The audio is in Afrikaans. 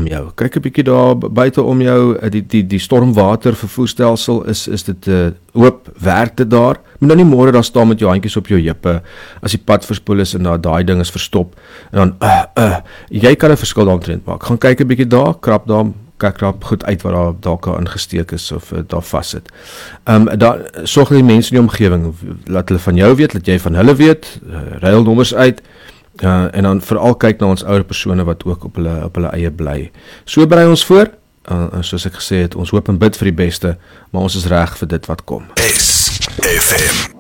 om jou. Kyk 'n bietjie daar buite om jou, die stormwater vervoerstelsel, is dit oop, werk dit daar? Moet nou nie môre daar staan met jou handjies op jou heupe, as die pad verspoel is en daai ding is verstop, en dan, jy kan 'n verskil daaromtrent maak. Gaan kyk 'n bietjie daar, krap goed uit wat daar dalk ingesteek is of daar vas sit. Sorg dat die mense in die omgewing, laat hulle van jou weet, laat jy van hulle weet, ruil nommers uit, en dan veral kyk na ons ouer persone wat ook op hulle eie bly. So berei ons voor, soos ek gesê het, ons hoop en bid vir die beste, maar ons is reg vir dit wat kom. SFM